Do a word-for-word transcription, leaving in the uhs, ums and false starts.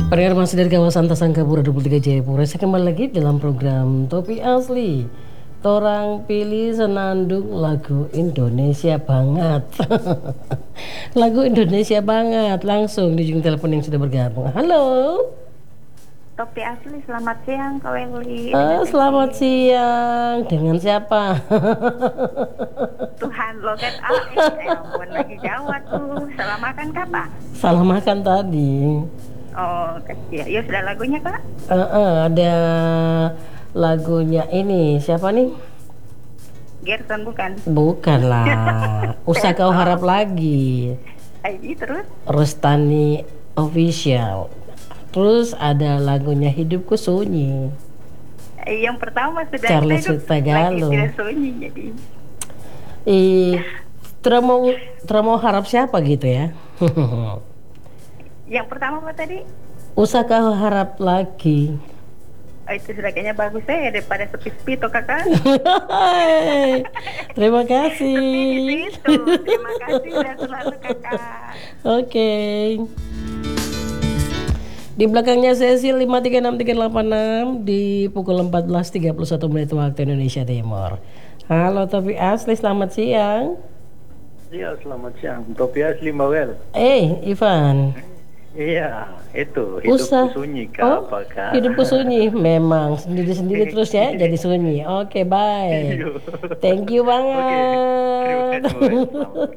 Pendengar masih dari kawasan Tasangkapura dua puluh tiga Jayapura. Saya kembali lagi dalam program Topi Asli. Torang pilih senandung lagu Indonesia banget. Lagu Indonesia banget. Langsung di ujung telepon yang sudah bergabung. Halo. Topi Asli, selamat siang Kak Welly. Oh, selamat siang. Dengan siapa? Tuhan logat ah, eh, ampun lagi Jawa tuh. Salah makan Kak Pak? Salah makan tadi. Oh, kecil. Ya sudah lagunya Kak? Uh, uh, ada lagunya ini siapa nih? Gerson bukan? Bukan lah. Usah kau harap lagi. I D terus? Rustani Official. Terus ada lagunya Hidupku Sunyi. Eh, yang pertama sudah Charles hidup Sutagalo. lagi tidak sunyi jadi. Ih, terus mau terus mau harap siapa gitu ya? Yang pertama apa tadi? Usah kau harap lagi. Oh, itu sudah kayaknya bagus ya daripada sepi-sepi toh Kakak. Terima kasih. Sepi di situ. Terima kasih dan selalu Kakak. Oke. Di belakangnya sesi lima tiga enam tiga delapan enam di pukul empat belas tiga puluh satu menit waktu Indonesia Timur. Halo Topi Asli, selamat siang. Iya, selamat siang. Topi Asli Mawel. Eh, Ivan. Iya, itu hidupku Usah. sunyi kak, Oh, apa kak? hidupku sunyi. Memang sendiri-sendiri terus ya jadi sunyi. Oke, bye. Thank you banget. Oke, terima kasih Mawel. Selamat.